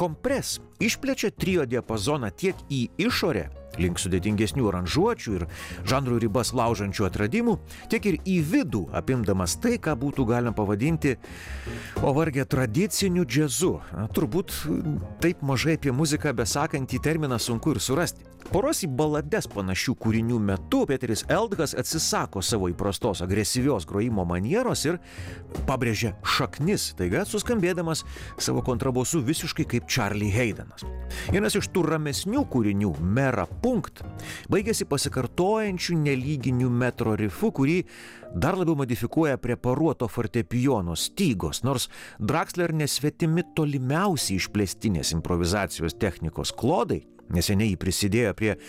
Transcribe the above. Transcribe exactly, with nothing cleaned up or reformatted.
Compress išplečia trio diapazoną tiek į išorę, link sudėtingesnių aranžuočių ir žanrų ribas laužančių atradimų, tiek ir į vidų, apimdamas tai, ką būtų galima pavadinti o varge tradiciniu džiazu. Turbūt taip mažai apie muziką besakantį terminą sunku ir surasti. Poros į balades panašių kūrinių metu Peteris Eldgas atsisako savo įprastos agresyvios grojimo manieros ir pabrėžia šaknis, taiga suskambėdamas savo kontrabosu visiškai kaip Charlie Haydenas. Vienas iš tų ramesnių kūrinių, Mera Punkt, baigėsi pasikartojančių nelyginių metro rifu, kurį dar labiau modifikuoja preparuoto fortepijono stygos, nors Draxler nesvetimi tolimiausiai išplėstinės improvizacijos technikos klodai, neseniai jį prisidėjo prie